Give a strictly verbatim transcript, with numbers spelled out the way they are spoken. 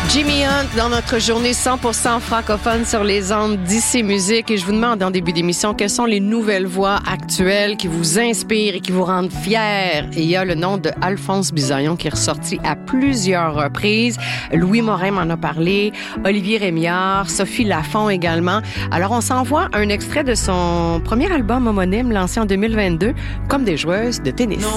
Jimmy Hunt dans notre journée cent pour cent francophone sur les ondes d'Ici Musique. Et je vous demande en début d'émission quelles sont les nouvelles voix actuelles qui vous inspirent et qui vous rendent fiers. Et il y a le nom de Alphonse Bisaillon qui est ressorti à plusieurs reprises. Louis Morin m'en a parlé, Olivier Rémillard, Sophie Lafont également. Alors on s'envoie un extrait de son premier album homonyme lancé en deux mille vingt-deux, Comme des joueuses de tennis. Non.